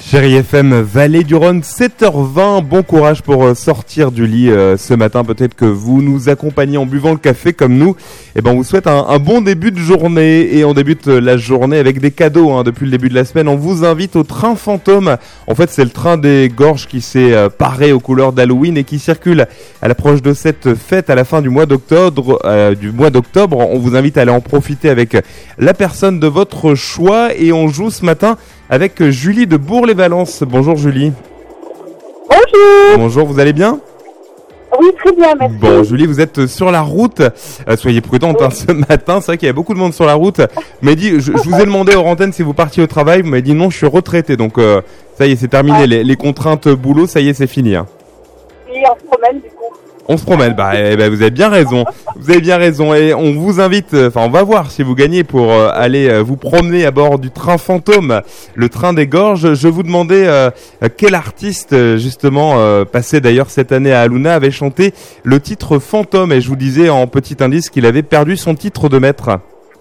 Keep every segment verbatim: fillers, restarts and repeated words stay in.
Chérie F M, Vallée du Rhône, sept heures vingt. Bon courage pour sortir du lit euh, ce matin. Peut-être que vous nous accompagnez en buvant le café comme nous. Et ben, on vous souhaite un, un bon début de journée. Et on débute la journée avec des cadeaux. Hein, depuis le début de la semaine, on vous invite au train fantôme. En fait, c'est le train des gorges qui s'est euh, paré aux couleurs d'Halloween et qui circule à l'approche de cette fête à la fin du mois d'octobre. Euh, du mois d'octobre, on vous invite à aller en profiter avec la personne de votre choix. Et on joue ce matin avec Julie de Bourg-les-Valences. Bonjour Julie. Bonjour. Bonjour, vous allez bien ? Oui, très bien, merci. Bon, Julie, vous êtes sur la route. Euh, soyez prudente oui. hein, ce matin. C'est vrai qu'il y a beaucoup de monde sur la route. Vous m'avez dit, je, je vous ai demandé hors antenne si vous partiez au travail. Vous m'avez dit non, je suis retraité. Donc euh, ça y est, c'est terminé. Ouais. Les, les contraintes boulot, ça y est, c'est fini. Hein. Oui, on se promène du coup. On se promène, bah, eh ben, vous avez bien raison, vous avez bien raison et on vous invite, enfin on va voir si vous gagnez pour euh, aller euh, vous promener à bord du train fantôme, le train des gorges. Je vous demandais euh, quel artiste justement euh, passé d'ailleurs cette année à Halouna avait chanté le titre Fantôme et je vous disais en petit indice qu'il avait perdu son titre de maître.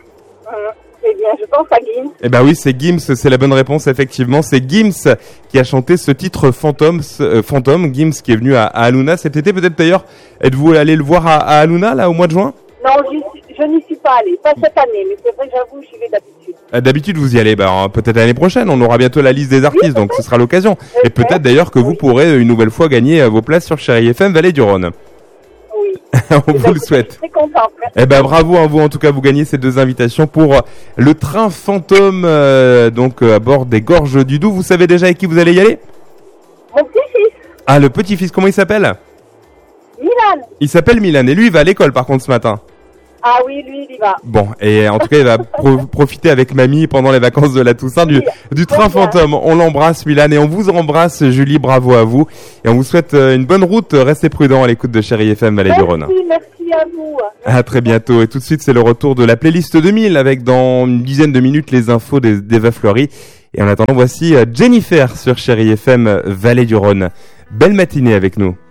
Eh bien, je pense à Gims. Eh ben oui, c'est Gims, c'est la bonne réponse, effectivement. C'est Gims qui a chanté ce titre Fantôme, euh, Fantôme, Gims qui est venu à, à Halouna cet été. Peut-être d'ailleurs, êtes-vous allé le voir à, à Halouna, là, au mois de juin ? Non, je, je n'y suis pas allé, pas cette année, mais c'est vrai, j'avoue, j'y vais d'habitude. Euh, d'habitude, vous y allez, ben, peut-être l'année prochaine, on aura bientôt la liste des artistes, oui, donc ce sera l'occasion. Je Et peut-être d'ailleurs que oui. vous pourrez une nouvelle fois gagner vos places sur Chérie F M Vallée du Rhône. On vous le souhaite. Je suis très contente. Eh ben bravo à vous, en tout cas vous gagnez ces deux invitations pour le train fantôme euh, donc euh, à bord des gorges du Doubs. Vous savez déjà avec qui vous allez y aller ? Mon petit-fils. Ah, le petit-fils, comment il s'appelle ? Milan. Il s'appelle Milan et lui il va à l'école par contre ce matin. Ah oui, lui il y va. Bon, et en tout cas il va pro- profiter avec mamie pendant les vacances de la Toussaint du, du train fantôme. On l'embrasse Milan et on vous embrasse Julie, bravo à vous. Et on vous souhaite une bonne route, restez prudents à l'écoute de Chérie F M Vallée du Rhône. Merci, merci à vous. À très bientôt et tout de suite c'est le retour de la playlist deux mille avec dans une dizaine de minutes les infos des, d'Eva Fleury. Et en attendant voici Jennifer sur Chérie F M Vallée du Rhône. Belle matinée avec nous.